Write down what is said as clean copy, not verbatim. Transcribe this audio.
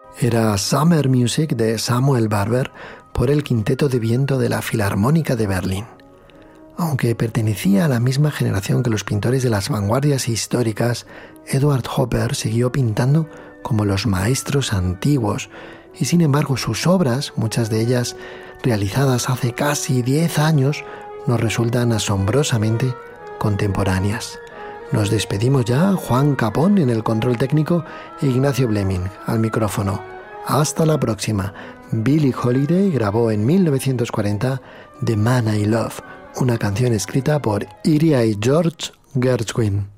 Era Summer Music de Samuel Barber por el Quinteto de Viento de la Filarmónica de Berlín. Aunque pertenecía a la misma generación que los pintores de las vanguardias históricas, Edward Hopper siguió pintando como los maestros antiguos y sin embargo sus obras, muchas de ellas realizadas hace casi 10 años, nos resultan asombrosamente contemporáneas. Nos despedimos ya, Juan Capón en el control técnico e Ignacio Bleming al micrófono. Hasta la próxima. Billie Holiday grabó en 1940 The Man I Love, una canción escrita por Iria y George Gershwin.